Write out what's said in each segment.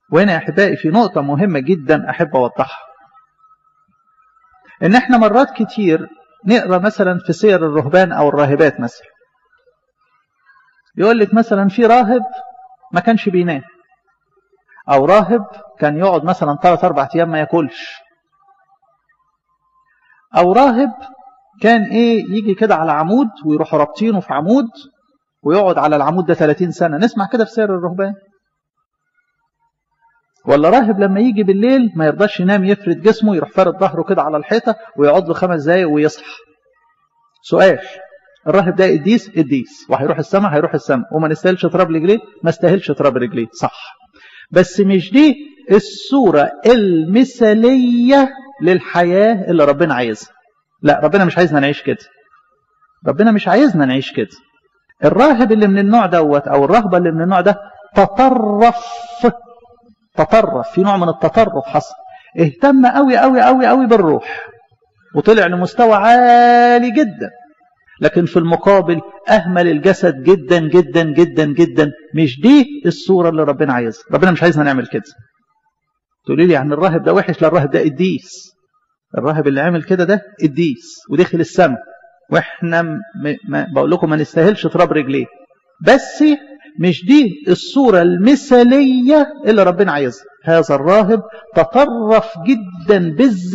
وهنا يا أحبائي في نقطة مهمة جدا أحب أوضحها، إن إحنا مرات كتير نقرأ مثلا في سير الرهبان أو الراهبات مثلا، يقول لك مثلا في راهب ما كانش بينام، أو راهب كان يقعد مثلا 3-4 أيام ما ياكلش، أو راهب كان يجي كده على عمود ويروح رابطينه في عمود ويقعد على العمود ده 30 سنة. نسمع كده في سير الرهبان. ولا راهب لما يجي بالليل ما يرضاش ينام، يفرد جسمه، يروح فارد ظهره كده على الحيطة ويقعد له 5 دقايق ويصحى. سؤال: الراهب ده قديس وهيروح السماء، هيروح السماء، وما نستاهلش تراب رجليه، ما استاهلش تراب رجليه، صح. بس مش دي الصورة المثالية للحياة اللي ربنا عايزها. لا، ربنا مش عايزنا نعيش كده. ربنا مش عايزنا نعيش كده. الراهب اللي من النوع دوت أو الرهبة اللي من النوع ده تطرف في نوع من التطرف حصل، اهتم قوي قوي قوي قوي بالروح وطلع لمستوى عالي جدا، لكن في المقابل أهمل الجسد جدا جدا جدا جدا. مش دي الصورة اللي ربنا عايزها. ربنا مش عايزنا نعمل كده. تقولي لي عن الراهب ده وحش؟ لا، الراهب ده قديس. الراهب اللي عمل كده ده قديس ودخل السماء، واحنا بقول لكم ما نستاهلش تراب رجليه. بس مش دي الصورة المثالية اللي ربنا عايزها. هذا الراهب تطرف جدا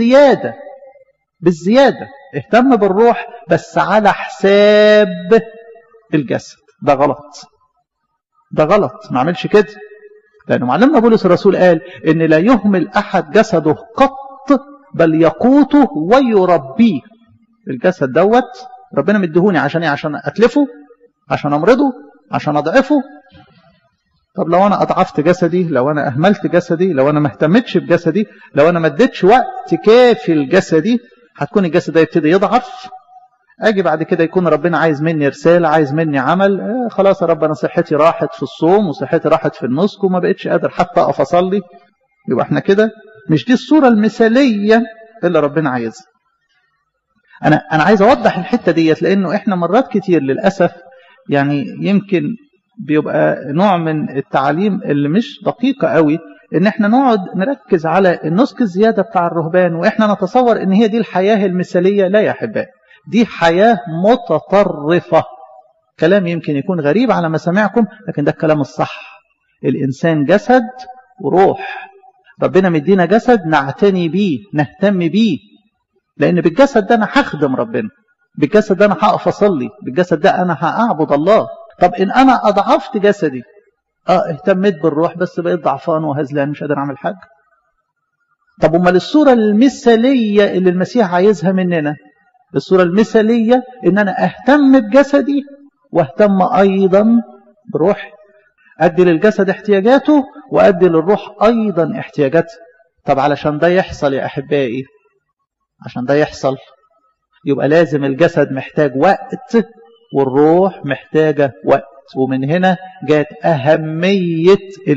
بالزيادة، اهتم بالروح بس على حساب الجسد. ده غلط، ما عملش كده. لأنه معلمنا بولس الرسول قال إن لا يهمل أحد جسده قط، بل يقوته ويربيه. الجسد دوت ربنا مديهوني عشان عشان أتلفه، عشان أمرضه، عشان أضعفه. طب لو أنا أضعفت جسدي، لو أنا أهملت جسدي، لو أنا ما اهتمتش بجسدي، لو أنا ما اديتش وقت كافي لجسدي، هتكون الجسد ده يبتدي يضعف. أجي بعد كده يكون ربنا عايز مني رسالة، عايز مني عمل، خلاص يا رب أنا صحتي راحت في الصوم وصحتي راحت في النسك وما بقتش قادر حتى أقف أصلي. يبقى احنا كده مش دي الصورة المثالية اللي ربنا عايزها. أنا عايز أوضح الحتة ديت، لأنه احنا مرات كتير للأسف يعني يمكن بيبقى نوع من التعليم اللي مش دقيقة قوي، ان احنا نقعد نركز على النسك الزيادة بتاع الرهبان، واحنا نتصور ان هي دي الحياة المثالية. لا يا أحبائي، دي حياة متطرفة. كلام يمكن يكون غريب على مسامعكم، لكن ده الكلام الصح. الإنسان جسد وروح. ربنا مدينا جسد نعتني بيه، نهتم بيه، لأن بالجسد ده أنا هخدم ربنا، بالجسد ده أنا هقف أصلي، بالجسد ده أنا هأعبد الله. طب إن أنا أضعفت جسدي، اهتميت بالروح بس بقيت ضعفان وهزلان مش قادر أعمل حاجة. طب أمال الصورة المثالية اللي المسيح عايزها مننا؟ الصورة المثالية إن أنا أهتم بجسدي واهتم أيضا بروحي. أدي للجسد احتياجاته وأدي للروح أيضا احتياجاته. طب علشان ده يحصل يا أحبائي، عشان ده يحصل يبقى لازم الجسد محتاج وقت والروح محتاجة وقت. ومن هنا جات أهمية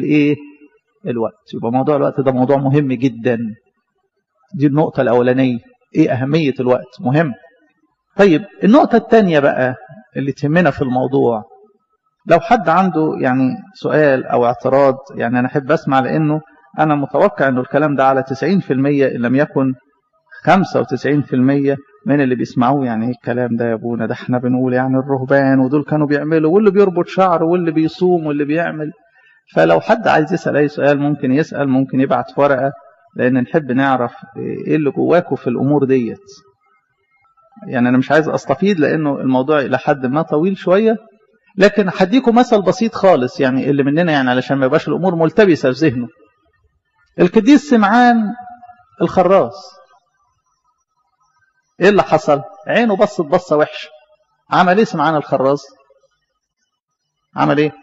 الوقت. يبقى موضوع الوقت ده موضوع مهم جدا. دي النقطة الأولانية. إيه أهمية الوقت؟ مهم. طيب النقطة الثانية بقى اللي تهمنا في الموضوع، لو حد عنده يعني سؤال أو اعتراض، يعني أنا أحب أسمع، لأنه أنا متوقع أنه الكلام ده على 90% إن لم يكن 95% من اللي بيسمعوه. يعني الكلام ده يا ابونا، ده احنا بنقول يعني الرهبان ودول كانوا بيعملوا، واللي بيربط شعر واللي بيصوم واللي بيعمل. فلو حد عايز يسأل أي سؤال ممكن يسأل، ممكن يبعت ورقة، لأن نحب نعرف إيه اللي جواكوا في الأمور ديت. يعني أنا مش عايز أستفيد لأنه الموضوع إلى حد ما طويل شوية، لكن هديكم مثل بسيط خالص يعني اللي مننا، يعني علشان ما يبقاش الأمور ملتبسة في ذهنه. القديس سمعان الخراز، إيه اللي حصل؟ عينه بصت بصة وحشة. عمل إيه سمعان الخراز؟ عمل إيه؟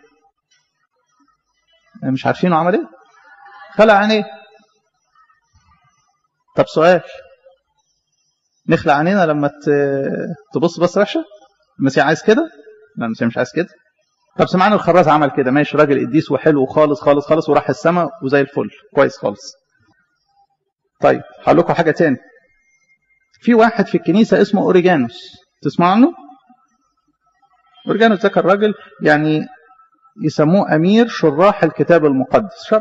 مش عارفينه عمل إيه؟ خلع عينيه. طب سؤال، نخلع عينينا لما تبص بصة وحشة؟ المسيح عايز كده؟ لا، المسيح مش عايز كده. طب سمعان الخراز عمل كده، ماشي، راجل قديس وحلو خالص خالص خالص وراح السماء وزي الفل، كويس خالص. طيب هقول لكم حاجة تاني. في واحد في الكنيسة اسمه أوريجانوس، تسمعوا عنه؟ أوريجانوس ده كان راجل يعني يسموه أمير شراح الكتاب المقدس،